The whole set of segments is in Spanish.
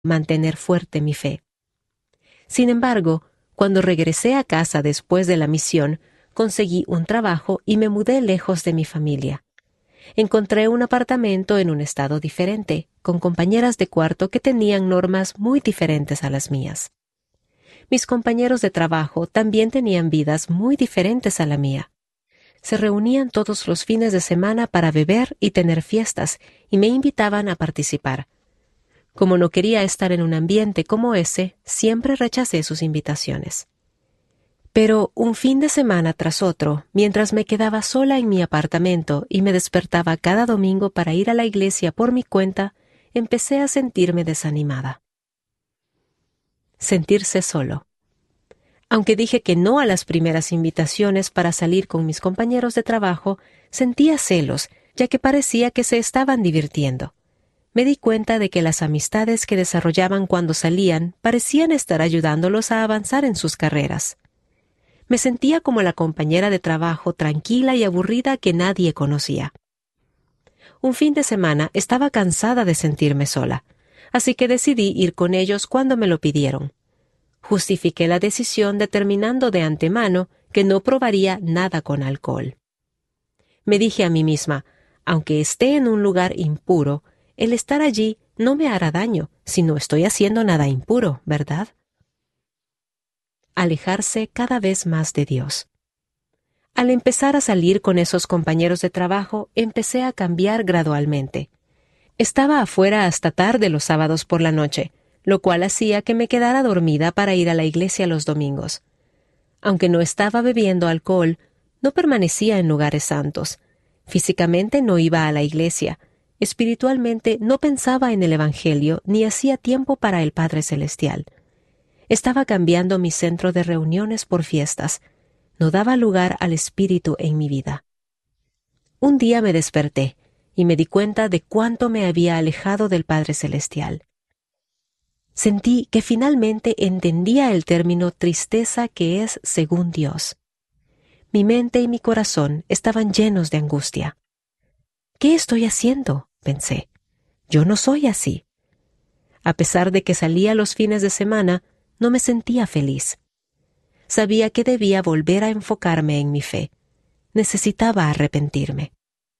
mantener fuerte mi fe. Sin embargo, cuando regresé a casa después de la misión, conseguí un trabajo y me mudé lejos de mi familia. Encontré un apartamento en un estado diferente, con compañeras de cuarto que tenían normas muy diferentes a las mías. Mis compañeros de trabajo también tenían vidas muy diferentes a la mía. Se reunían todos los fines de semana para beber y tener fiestas, y me invitaban a participar. Como no quería estar en un ambiente como ese, siempre rechacé sus invitaciones. Pero un fin de semana tras otro, mientras me quedaba sola en mi apartamento y me despertaba cada domingo para ir a la iglesia por mi cuenta, empecé a sentirme desanimada. Sentirse solo. Aunque dije que no a las primeras invitaciones para salir con mis compañeros de trabajo, sentía celos, ya que parecía que se estaban divirtiendo. Me di cuenta de que las amistades que desarrollaban cuando salían parecían estar ayudándolos a avanzar en sus carreras. Me sentía como la compañera de trabajo tranquila y aburrida que nadie conocía. Un fin de semana estaba cansada de sentirme sola, así que decidí ir con ellos cuando me lo pidieron. Justifiqué la decisión determinando de antemano que no probaría nada con alcohol. Me dije a mí misma, aunque esté en un lugar impuro, el estar allí no me hará daño si no estoy haciendo nada impuro, ¿verdad? Alejarse cada vez más de Dios. Al empezar a salir con esos compañeros de trabajo, empecé a cambiar gradualmente. Estaba afuera hasta tarde los sábados por la noche, lo cual hacía que me quedara dormida para ir a la iglesia los domingos. Aunque no estaba bebiendo alcohol, no permanecía en lugares santos. Físicamente no iba a la iglesia. Espiritualmente no pensaba en el Evangelio ni hacía tiempo para el Padre Celestial. Estaba cambiando mi centro de reuniones por fiestas. No daba lugar al Espíritu en mi vida. Un día me desperté y me di cuenta de cuánto me había alejado del Padre Celestial. Sentí que finalmente entendía el término tristeza que es según Dios. Mi mente y mi corazón estaban llenos de angustia. ¿Qué estoy haciendo?, pensé. Yo no soy así. A pesar de que salía los fines de semana, no me sentía feliz. Sabía que debía volver a enfocarme en mi fe. Necesitaba arrepentirme.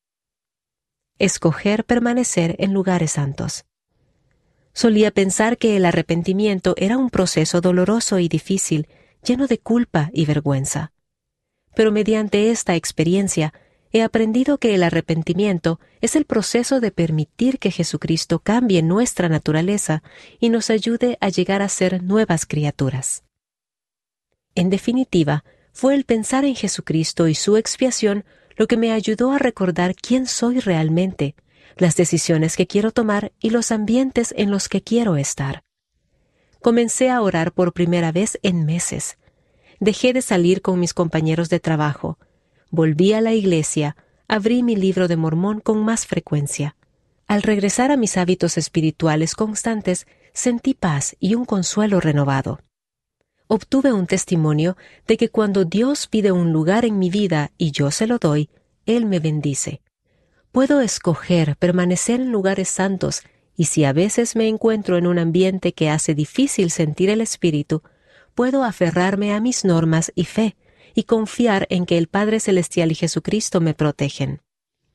Escoger permanecer en lugares santos. Solía pensar que el arrepentimiento era un proceso doloroso y difícil, lleno de culpa y vergüenza. Pero mediante esta experiencia, he aprendido que el arrepentimiento es el proceso de permitir que Jesucristo cambie nuestra naturaleza y nos ayude a llegar a ser nuevas criaturas. En definitiva, fue el pensar en Jesucristo y su expiación lo que me ayudó a recordar quién soy realmente, las decisiones que quiero tomar y los ambientes en los que quiero estar. Comencé a orar por primera vez en meses. Dejé de salir con mis compañeros de trabajo. Volví a la iglesia, abrí mi libro de Mormón con más frecuencia. Al regresar a mis hábitos espirituales constantes, sentí paz y un consuelo renovado. Obtuve un testimonio de que cuando Dios pide un lugar en mi vida y yo se lo doy, Él me bendice. Puedo escoger permanecer en lugares santos y si a veces me encuentro en un ambiente que hace difícil sentir el Espíritu, puedo aferrarme a mis normas y fe y confiar en que el Padre Celestial y Jesucristo me protegen.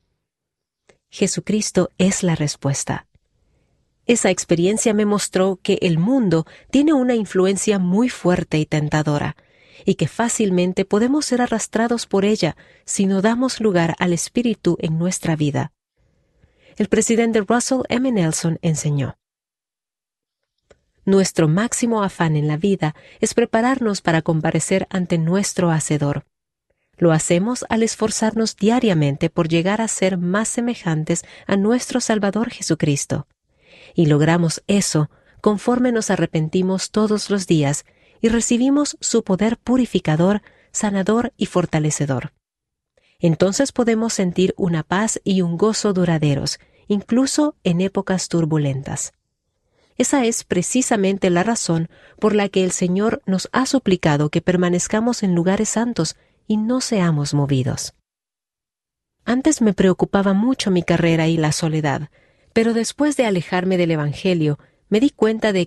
Jesucristo es la respuesta. Esa experiencia me mostró que el mundo tiene una influencia muy fuerte y tentadora, y que fácilmente podemos ser arrastrados por ella si no damos lugar al Espíritu en nuestra vida. El presidente Russell M. Nelson enseñó: nuestro máximo afán en la vida es prepararnos para comparecer ante nuestro Hacedor. Lo hacemos al esforzarnos diariamente por llegar a ser más semejantes a nuestro Salvador Jesucristo. Y logramos eso conforme nos arrepentimos todos los días y recibimos su poder purificador, sanador y fortalecedor. Entonces podemos sentir una paz y un gozo duraderos, incluso en épocas turbulentas. Esa es precisamente la razón por la que el Señor nos ha suplicado que permanezcamos en lugares santos y no seamos movidos. Antes me preocupaba mucho mi carrera y la soledad, pero después de alejarme del Evangelio, me di cuenta de